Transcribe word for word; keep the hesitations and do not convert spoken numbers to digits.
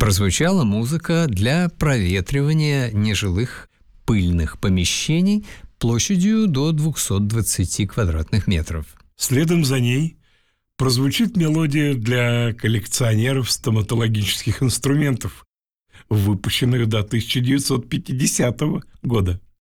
прозвучала музыка для проветривания нежилых пыльных помещений площадью до двухсот двадцати квадратных метров. Следом за ней прозвучит мелодия для коллекционеров стоматологических инструментов, выпущенных до тысяча девятьсот пятидесятого года.